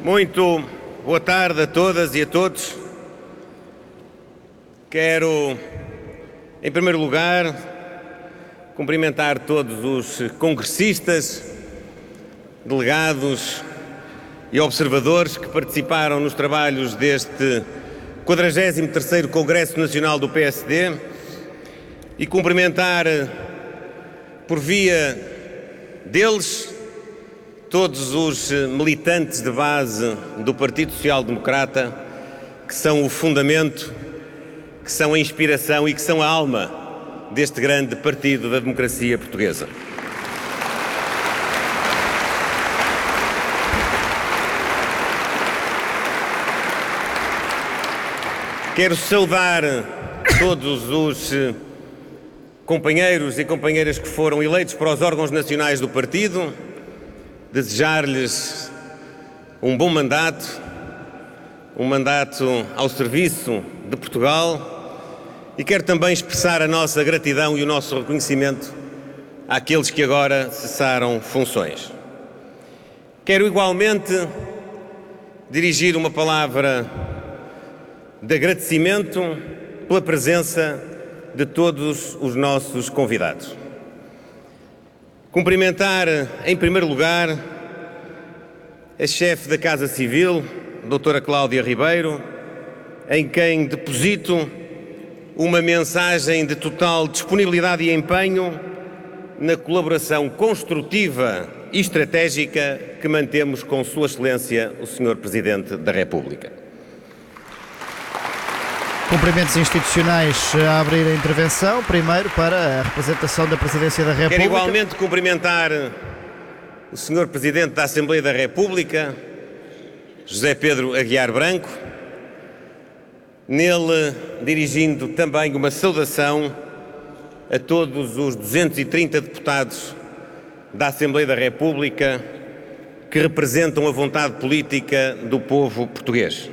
Muito boa tarde a todas e a todos. Quero, em primeiro lugar, cumprimentar todos os congressistas, delegados e observadores que participaram nos trabalhos deste 43º Congresso Nacional do PSD e cumprimentar, por via deles, todos os militantes de base do Partido Social Democrata, que são o fundamento, que são a inspiração e que são a alma deste grande partido da democracia portuguesa. Quero saudar todos os companheiros e companheiras que foram eleitos para os órgãos nacionais do partido, desejar-lhes um bom mandato, um mandato ao serviço de Portugal, e quero também expressar a nossa gratidão e o nosso reconhecimento àqueles que agora cessaram funções. Quero igualmente dirigir uma palavra de agradecimento pela presença de todos os nossos convidados. Cumprimentar, em primeiro lugar, a chefe da Casa Civil, doutora Cláudia Ribeiro, em quem deposito uma mensagem de total disponibilidade e empenho na colaboração construtiva e estratégica que mantemos com Sua Excelência, o Sr. Presidente da República. Cumprimentos institucionais a abrir a intervenção, primeiro para a representação da Presidência da República. Quero igualmente cumprimentar o Sr. Presidente da Assembleia da República, José Pedro Aguiar Branco, nele dirigindo também uma saudação a todos os 230 deputados da Assembleia da República que representam a vontade política do povo português.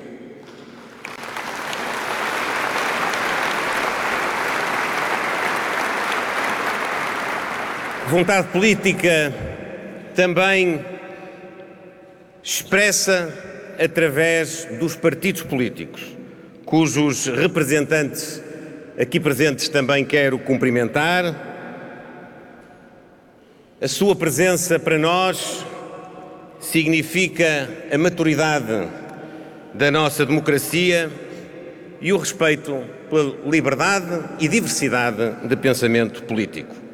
Vontade política também expressa através dos partidos políticos, cujos representantes aqui presentes também quero cumprimentar. A sua presença para nós significa a maturidade da nossa democracia e o respeito pela liberdade e diversidade de pensamento político.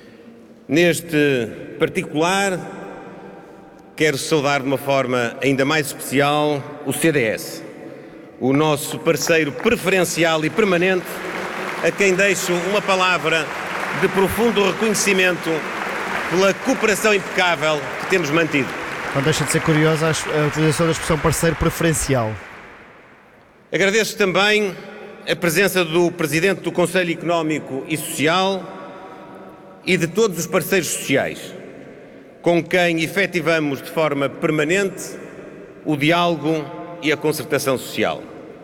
Neste particular, quero saudar de uma forma ainda mais especial o CDS, o nosso parceiro preferencial e permanente, a quem deixo uma palavra de profundo reconhecimento pela cooperação impecável que temos mantido. Não deixa de ser curiosa a utilização da expressão parceiro preferencial. Agradeço também a presença do Presidente do Conselho Económico e Social e de todos os parceiros sociais, com quem efetivamos de forma permanente o diálogo e a concertação social.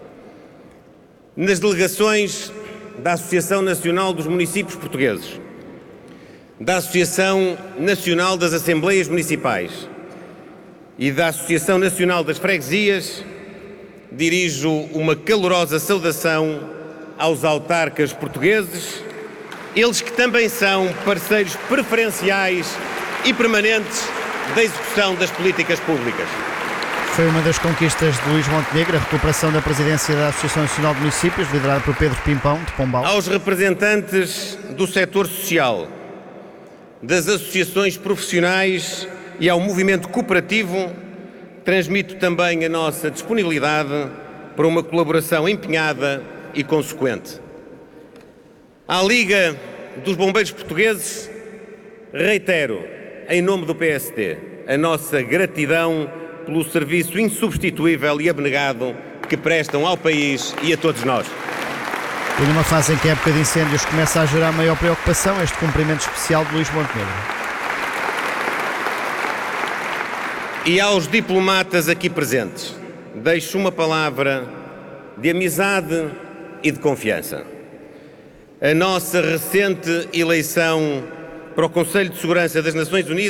Nas delegações da Associação Nacional dos Municípios Portugueses, da Associação Nacional das Assembleias Municipais e da Associação Nacional das Freguesias, dirijo uma calorosa saudação aos autarcas portugueses, eles que também são parceiros preferenciais e permanentes da execução das políticas públicas. Foi uma das conquistas de Luís Montenegro, a recuperação da presidência da Associação Nacional de Municípios, liderada por Pedro Pimpão, de Pombal. Aos representantes do setor social, das associações profissionais e ao movimento cooperativo, transmito também a nossa disponibilidade para uma colaboração empenhada e consequente. À Liga dos Bombeiros Portugueses, reitero, em nome do PSD, a nossa gratidão pelo serviço insubstituível e abnegado que prestam ao país e a todos nós. E numa fase em que a época de incêndios começa a gerar maior preocupação, este cumprimento especial de Luís Montenegro. E aos diplomatas aqui presentes, deixo uma palavra de amizade e de confiança. A nossa recente eleição para o Conselho de Segurança das Nações Unidas